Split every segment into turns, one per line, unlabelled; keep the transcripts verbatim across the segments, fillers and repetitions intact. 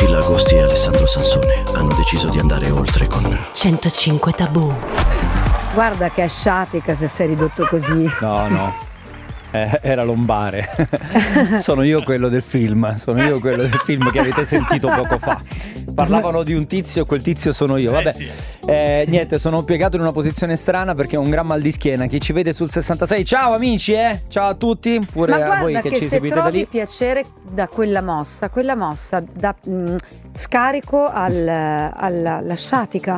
Scilla Agosti e Alessandro Sansone hanno deciso di andare oltre con
centocinque tabù.
Guarda che è sciatica se sei ridotto così.
No, no. Eh, era lombare. Sono io quello del film. Sono io quello del film che avete sentito poco fa. Parlavano di un tizio, quel tizio sono io. Vabbè, eh, niente, sono piegato in una posizione strana perché ho un gran mal di schiena. Chi ci vede sul sessantasei, ciao amici, eh? Ciao a tutti. Pure
Ma
a voi
guarda
che,
che
ci
se
seguite da
trovi
lì.
piacere da quella mossa, quella mossa da mh, scarico al, alla, alla sciatica.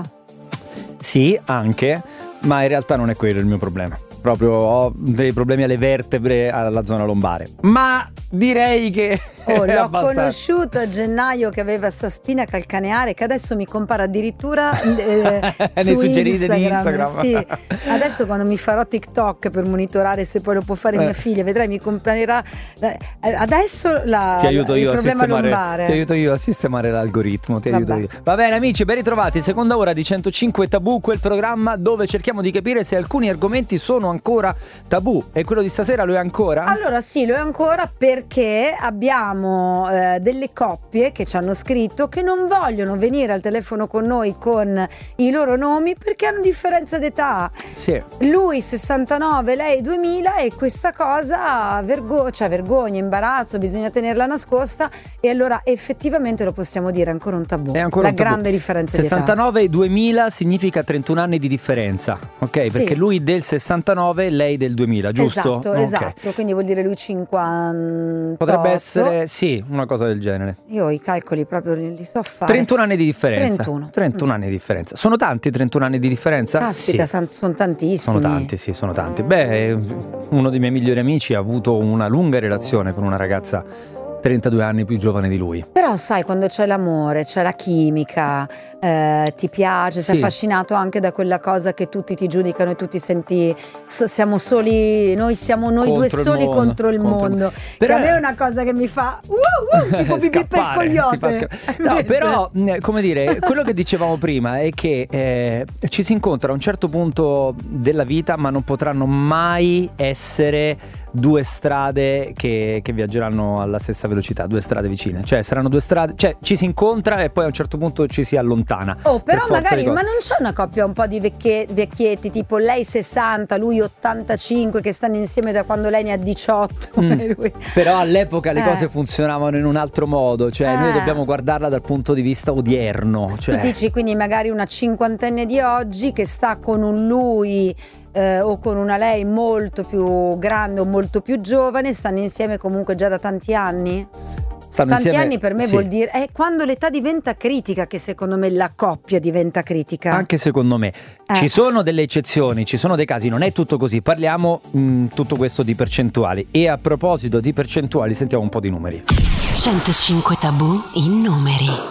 Sì, anche, ma in realtà non è quello il mio problema. Proprio ho dei problemi alle vertebre, alla zona lombare. Ma direi che
Oh, l'ho
abbastanza.
conosciuto a gennaio che aveva sta spina calcaneare che adesso mi compara addirittura eh,
Nei
su
suggeriti di
Instagram.
Instagram.
Sì. Adesso quando mi farò TikTok per monitorare se poi lo può fare
Eh.
mia figlia, vedrai mi comparerà eh, adesso la,
Ti aiuto
il
io a
problema
sistemare,
lombare.
ti aiuto io a sistemare l'algoritmo, ti
Vabbè.
aiuto io. Va bene amici, ben ritrovati, seconda ora di centocinque tabù, quel programma dove cerchiamo di capire se alcuni argomenti sono ancora tabù. E quello di stasera lo è ancora?
Allora sì, lo è ancora perché abbiamo eh, delle coppie che ci hanno scritto che non vogliono venire al telefono con noi con i loro nomi perché hanno differenza d'età.
Sì.
Lui sessantanove, lei duemila e questa cosa vergo- cioè vergogna, imbarazzo, bisogna tenerla nascosta e allora effettivamente lo possiamo dire, è ancora un tabù.
È ancora
La
un tabù.
grande differenza d'età.
sessantanove e duemila significa trentuno anni di differenza, ok?
Sì.
Perché lui del sessantanove, lei del duemila, giusto?
Esatto,
Ok.
esatto, quindi vuol dire lui cinquanta.
Potrebbe essere, sì, una cosa del genere.
Io i calcoli proprio li li so fare.
trentuno anni di differenza.
trentuno.
trentuno anni di differenza. Sono tanti trentuno anni di differenza?
Caspita,
Sì.
san- sono tantissimi.
Sono tanti, sì, sono tanti. Beh, uno dei miei migliori amici ha avuto una lunga relazione con una ragazza trentadue anni più giovane di lui.
Però sai, quando c'è l'amore, c'è la chimica, eh, ti piace, sei
Sì.
affascinato anche da quella cosa che tutti ti giudicano e tu ti senti so- siamo soli, noi siamo noi
Contro
due
il
soli
mondo,
contro il
contro il-
mondo.
Però-
Che a me è una cosa che mi fa uh, uh, tipo pipì per
Scappare, ti fa
cogliote.
sca- No, però, mh, come dire, quello che dicevamo prima è che eh, ci si incontra a un certo punto della vita, ma non potranno mai essere due strade che, che viaggeranno alla stessa velocità, due strade vicine. Cioè, saranno due strade, cioè ci si incontra e poi a un certo punto ci si allontana.
Oh, però
Per forza
magari,
di cose.
ma non c'è una coppia un po' di vecchie- vecchietti, tipo lei sessanta, lui ottantacinque, che stanno insieme da quando lei ne ha diciotto.
Mm.
e lui-
Però all'epoca le
Eh.
cose funzionavano in un altro modo, cioè
Eh.
noi dobbiamo guardarla dal punto di vista odierno. Cioè,
Tu dici quindi magari una cinquantenne di oggi che sta con un lui eh, o con una lei molto più grande o molto più giovane, stanno insieme comunque già da tanti anni?
stanno
Tanti
insieme-
anni per me
sì.
vuol dire è quando l'età diventa critica che secondo me la coppia diventa critica.
Anche secondo me
Eh.
ci sono delle eccezioni, ci sono dei casi, non è tutto così. Parliamo mh, tutto questo di percentuali. E a proposito di percentuali, sentiamo un po' di numeri.
centocinque tabù in numeri.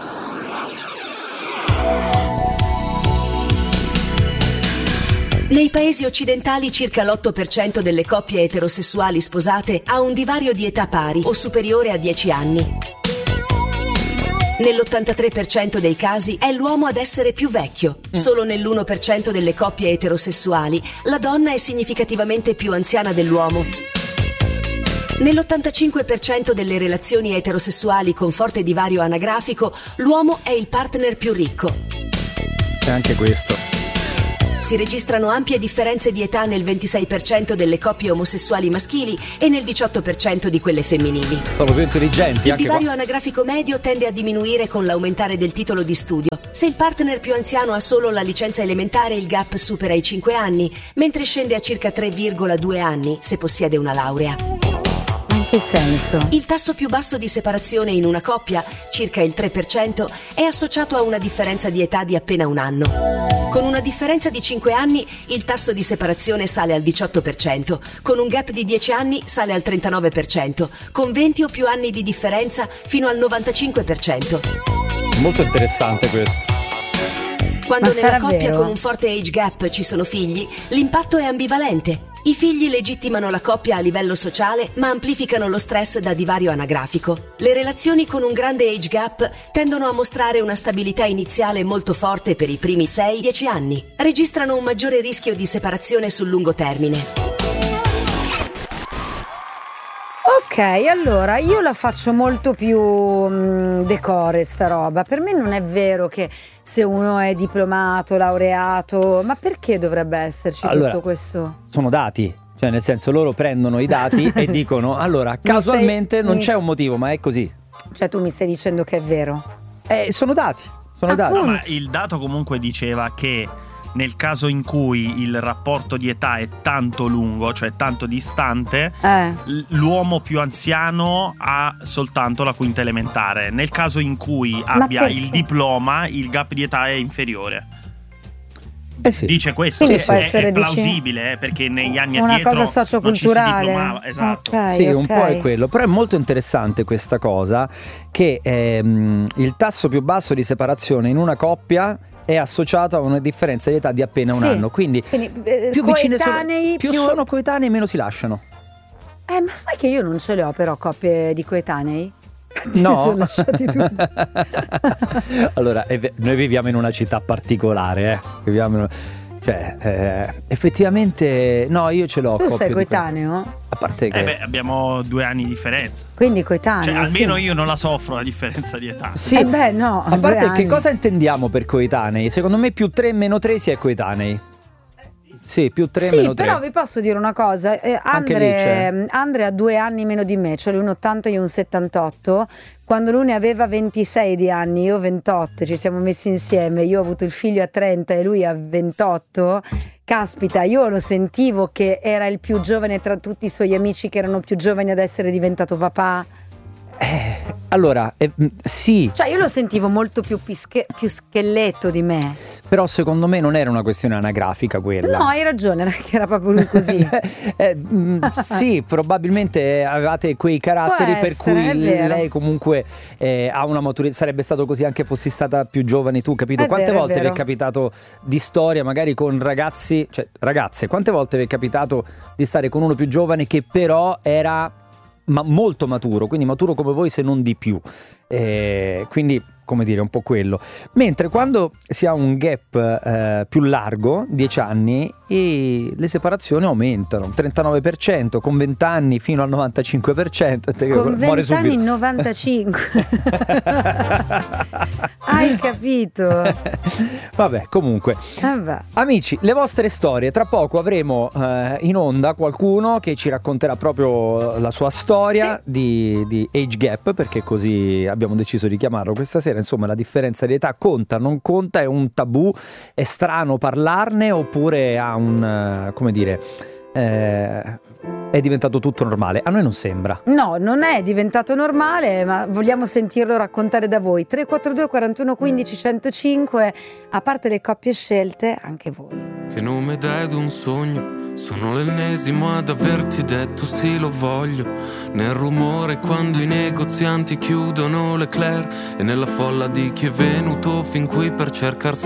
Nei paesi occidentali circa l'otto per cento delle coppie eterosessuali sposate ha un divario di età pari o superiore a dieci anni. Nell'ottantatré per cento dei casi è l'uomo ad essere più vecchio. Solo nell'uno per cento delle coppie eterosessuali la donna è significativamente più anziana dell'uomo. Nell'ottantacinque per cento delle relazioni eterosessuali con forte divario anagrafico, l'uomo è il partner più ricco.
C'è anche questo.
Si registrano ampie differenze di età nel ventisei per cento delle coppie omosessuali maschili e nel diciotto per cento di quelle femminili.
Sono più intelligenti
Il
anche
divario
qua.
anagrafico medio tende a diminuire con l'aumentare del titolo di studio. Se il partner più anziano ha solo la licenza elementare, il gap supera i cinque anni, mentre scende a circa tre virgola due anni se possiede una laurea.
In che senso?
Il tasso più basso di separazione in una coppia, circa il tre per cento, è associato a una differenza di età di appena un anno. Con una differenza di cinque anni, il tasso di separazione sale al diciotto per cento. Con un gap di dieci anni sale al trentanove per cento. Con venti o più anni di differenza fino al novantacinque per cento.
Molto interessante questo.
Quando
Ma
nella
sarà
coppia
vero?
con un forte age gap ci sono figli, l'impatto è ambivalente. I figli legittimano la coppia a livello sociale, ma amplificano lo stress da divario anagrafico. Le relazioni con un grande age gap tendono a mostrare una stabilità iniziale molto forte per i primi sei dieci anni. Registrano un maggiore rischio di separazione sul lungo termine.
Ok, Ok, allora io la faccio molto più mh, decore sta roba. Per me non è vero che se uno è diplomato, laureato, ma perché dovrebbe esserci
Allora,
tutto questo?
Sono dati. Cioè, nel senso, loro prendono i dati e dicono: allora, casualmente
stai-
non
mi-
c'è un motivo, ma è così.
Cioè tu mi stai dicendo che è vero?
Eh, sono dati. Sono dati.
Appunto.
Ma il dato comunque diceva che nel caso in cui il rapporto di età è tanto lungo, cioè tanto distante,
Eh.
l- l'uomo più anziano ha soltanto la quinta elementare. Nel caso in cui
Ma
abbia
perché?
il diploma, il gap di età è inferiore.
Eh sì.
Dice questo,
Quindi
è,
può
è
essere, dici,
plausibile, eh, perché negli anni
una
addietro
cosa
non ci si
socioculturale.
diplomava. Esatto.
Ok,
Sì,
ok.
un po' è quello, però è molto interessante questa cosa che ehm, il tasso più basso di separazione in una coppia è associato a una differenza di età di appena un
Sì.
anno, quindi,
Quindi, eh,
più vicine sono,
coetanei,
più
più-
sono coetanei meno si lasciano.
Eh, ma sai che io non ce le ho però coppie di coetanei? Si
No,
sono lasciati tutti.
allora è ve- noi viviamo in una città particolare, eh. Viviamo in- cioè eh, effettivamente no, io ce l'ho
Tu
coppie
sei
di que-
coetaneo?
a parte che
Eh beh, abbiamo due anni di differenza.
Quindi coetaneo.
Cioè, almeno
sì.
io non la soffro la differenza di età.
sì,
Eh beh, no,
a
due
parte che
anni.
cosa intendiamo per coetanei? Secondo me più tre meno tre si è coetanei. Sì, più tre
Sì,
meno tre.
però vi posso dire una cosa, eh,
Anche lì c'è.
Andre, Andre ha due anni meno di me, cioè lui un ottanta e io un settantotto, quando lui ne aveva ventisei di anni, io ventotto, ci siamo messi insieme, io ho avuto il figlio a trenta e lui a ventotto, caspita, io lo sentivo che era il più giovane tra tutti i suoi amici che erano più giovani ad essere diventato papà.
Eh, allora, eh, mh, sì,
Cioè io lo sentivo molto più, pische- più scheletto di me.
però secondo me non era una questione anagrafica quella.
No, hai ragione, era che era proprio lui così.
Eh, mh, sì, probabilmente avevate quei caratteri
Può
per
essere,
cui
è vero.
lei comunque eh, ha una maturità. Sarebbe stato così anche fossi stata più giovane tu, capito?
È
Quante
vero, è
volte vi è
vero.
capitato di storia magari con ragazzi, cioè ragazze, quante volte vi è capitato di stare con uno più giovane che però era ma molto maturo, quindi maturo come voi se non di più, eh, quindi come dire un po' quello, mentre quando si ha un gap eh, più largo, dieci anni, e le separazioni aumentano, trentanove per cento con venti anni fino al novantacinque per cento, e te che
Con
muore
venti anni
subito.
novantacinque. Hai capito?
Vabbè, comunque
Vabbè.
amici, le vostre storie, tra poco avremo eh, in onda qualcuno che ci racconterà proprio la sua storia di, di age gap, perché così abbiamo deciso di chiamarlo questa sera. Insomma, la differenza di età conta, non conta, è un tabù, è strano parlarne oppure ha un, eh, come dire, eh, è diventato tutto normale? A noi non sembra.
No, non è diventato normale, ma vogliamo sentirlo raccontare da voi. tre quattro due quarantuno quindici centocinque, a parte le coppie scelte, anche voi.
Che nome dai ad un sogno? Sono l'ennesimo ad averti detto sì, lo voglio. Nel rumore quando i negozianti chiudono le Claire, e nella folla di chi è venuto fin qui per cercar